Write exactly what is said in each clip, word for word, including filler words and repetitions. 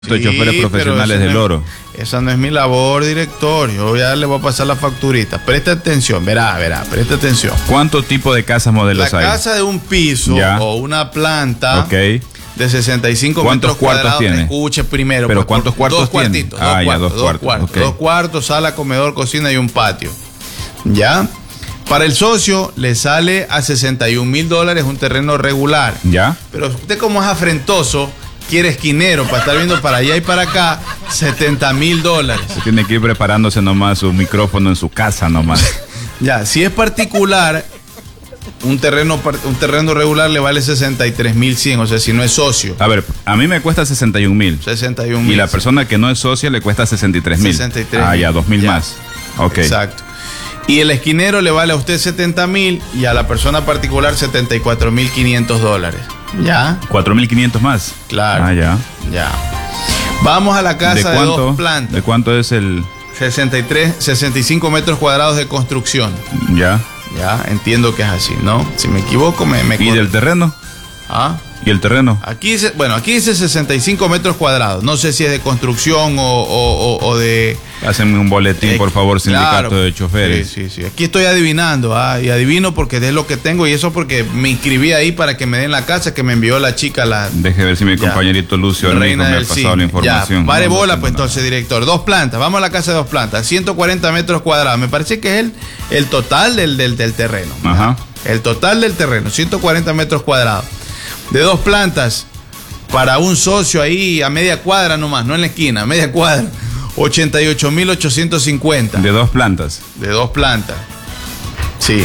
Sí, choferes profesionales del no, oro. Esa no es mi labor, director. Yo ya le voy a pasar la facturita. Presta atención, verá, verá, presta atención. ¿Cuánto tipo de casas modelos la hay? La casa de un piso ya. o una planta okay. de sesenta y cinco ¿Cuántos metros cuartos cuadrados. Tiene? Escuche primero. ¿Pero pues, cuántos cuartos dos tiene? Cuartitos, ah, dos ya, cuartos, dos cuartos. cuartos, Okay. dos cuartos, sala, comedor, cocina y un patio. ¿Ya? Para el socio le sale a sesenta y un mil dólares un terreno regular. ¿Ya? Pero usted, como es afrentoso, quiere esquinero para estar viendo para allá y para acá, setenta mil dólares. Se tiene que ir preparándose nomás su micrófono en su casa nomás. Ya, si es particular, un terreno, un terreno regular le vale sesenta y tres mil cien, o sea, si no es socio. A ver, a mí me cuesta sesenta y un mil. sesenta y un mil. Y la persona que no es socia le cuesta sesenta y tres mil. sesenta y tres Ah, ya, dos mil más. Ok. Exacto. Y el esquinero le vale a usted setenta mil y a la persona particular setenta y cuatro mil quinientos dólares. ¿Ya? cuatro mil quinientos más. Claro. Ah, ya. Ya. Vamos a la casa ¿De, de cuánto, dos plantas. ¿De cuánto es el...? sesenta y tres, sesenta y cinco metros cuadrados de construcción. Ya. Ya, entiendo que es así, ¿no? Si me equivoco, me... me ¿Y del terreno? ¿Ah? ¿Y el terreno? Aquí dice, bueno, aquí dice sesenta y cinco metros cuadrados. No sé si es de construcción o, o, o, o de... Hacen un boletín, eh, por favor, sindicato claro, de choferes. Sí, sí, sí. Aquí estoy adivinando, ah, y adivino porque es lo que tengo, y eso porque me inscribí ahí para que me den la casa que me envió la chica. La Deje ver si mi ya. compañerito Lucio Reina me ha del pasado sí. la información. Ya, pare no, bola, no pues nada. Entonces, director. Dos plantas, vamos a la casa de dos plantas, ciento cuarenta metros cuadrados. Me parece que es el, el total del, del, del terreno. Ajá. ¿Ya? El total del terreno, ciento cuarenta metros cuadrados. De dos plantas, para un socio ahí a media cuadra nomás, no en la esquina, a media cuadra, ochenta y ocho mil ochocientos cincuenta. De dos plantas. De dos plantas. Sí.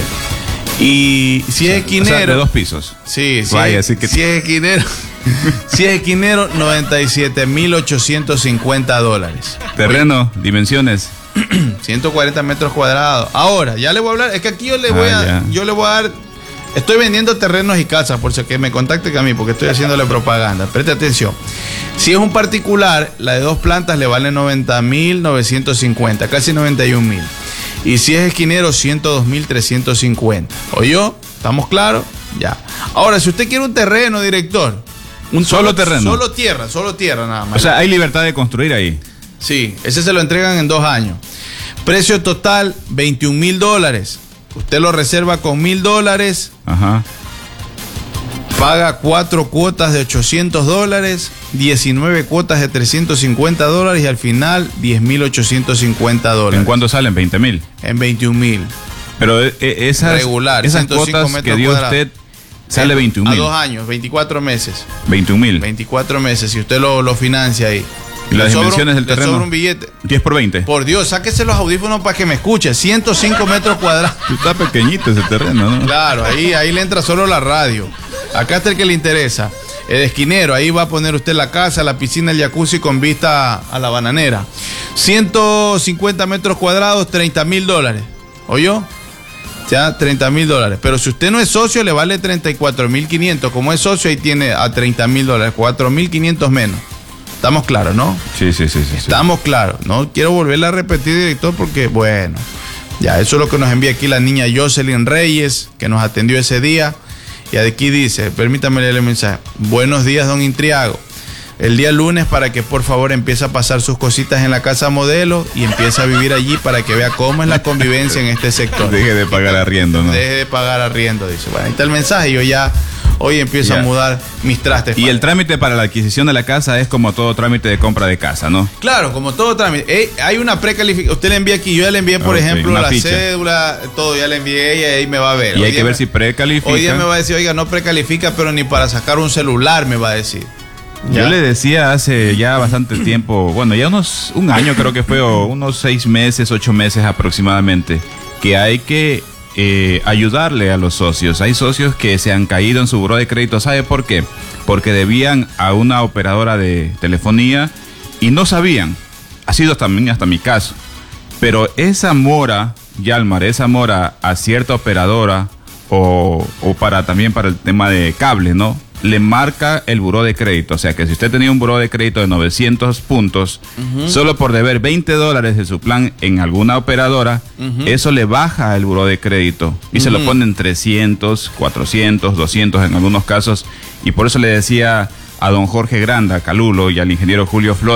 Y si es esquinero. O sea, de dos pisos. Sí, sí. Vaya, es, así que... si es esquinero. Si es esquinero, noventa y siete mil ochocientos cincuenta dólares. Terreno, Oye, dimensiones. ciento cuarenta metros cuadrados. Ahora, ya le voy a hablar. Es que aquí yo le voy ah, a. Ya. Yo le voy a dar. Estoy vendiendo terrenos y casas, por si que me contacte a mí, porque estoy haciéndole propaganda. Preste atención. Si es un particular, la de dos plantas le vale noventa mil novecientos cincuenta, casi noventa y un mil. Y si es esquinero, ciento dos mil trescientos cincuenta. ¿Oyó? ¿Estamos claros? Ya. Ahora, si usted quiere un terreno, director. Un solo, solo terreno. Solo tierra, solo tierra nada más. O sea, hay libertad de construir ahí. Sí, ese se lo entregan en dos años. Precio total, veintiún mil dólares. Usted lo reserva con mil dólares. Ajá. Paga cuatro cuotas de ochocientos dólares, diecinueve cuotas de trescientos cincuenta dólares y al final diez mil ochocientos cincuenta dólares. ¿En cuánto salen? veinte mil. En veintiún mil. Pero eh, esas, regular, esas cuotas que dio cuadrados. Usted sale en, veintiún mil. A dos años, veinticuatro meses. veintiún mil. veinticuatro meses, si usted lo, lo financia ahí. ¿Y las dimensiones del terreno? Le sobra un billete. diez por veinte. Por Dios, sáquese los audífonos para que me escuche. ciento cinco metros cuadrados. Está pequeñito ese terreno, ¿no? Claro, ahí, ahí le entra solo la radio. Acá está el que le interesa. El esquinero, ahí va a poner usted la casa, la piscina, el jacuzzi con vista a la bananera. ciento cincuenta metros cuadrados, treinta mil dólares. ¿Oyó? Ya, treinta mil dólares. Pero si usted no es socio, le vale treinta y cuatro mil quinientos. Como es socio, ahí tiene a treinta mil dólares, cuatro mil quinientos menos. Estamos claros, ¿no? Sí, sí, sí, sí. Estamos claros. No quiero volverle a repetir, director, porque, bueno, ya, eso es lo que nos envía aquí la niña Jocelyn Reyes, que nos atendió ese día. Y aquí dice, permítame leer el mensaje. Buenos días, don Intriago. El día lunes para que por favor empiece a pasar sus cositas en la casa modelo y empiece a vivir allí para que vea cómo es la convivencia en este sector. Deje de pagar arriendo, ¿no? Deje de pagar arriendo, dice. Bueno, ahí está el mensaje. Yo ya hoy empiezo ya a mudar mis trastes. Y el trámite para la adquisición de la casa es como todo trámite de compra de casa, ¿no? Claro, como todo trámite. Eh, hay una precalificación. Usted le envía aquí, yo ya le envié, por okay, ejemplo, la ficha. Cédula, todo, ya le envié y ahí me va a ver. Y hoy hay que ver me, si precalifica. Hoy día me va a decir, oiga, no precalifica, pero ni para sacar un celular me va a decir. Yo ¿Ya? le decía hace ya bastante tiempo, bueno, ya unos, un año creo que fue, o unos seis meses, ocho meses aproximadamente, que hay que eh, ayudarle a los socios. Hay socios que se han caído en su buró de crédito. ¿Sabe por qué? Porque debían a una operadora de telefonía y no sabían. Ha sido también hasta mi caso. Pero esa mora, Yalmar, esa mora a cierta operadora o, o para también para el tema de cable, ¿no? Le marca el buró de crédito. O sea que si usted tenía un buró de crédito de novecientos puntos, uh-huh. solo por deber veinte dólares de su plan en alguna operadora, uh-huh. eso le baja el buró de crédito y uh-huh. se lo ponen trescientos, cuatrocientos, doscientos en algunos casos. Y por eso le decía a don Jorge Granda, Calulo, y al ingeniero Julio Flores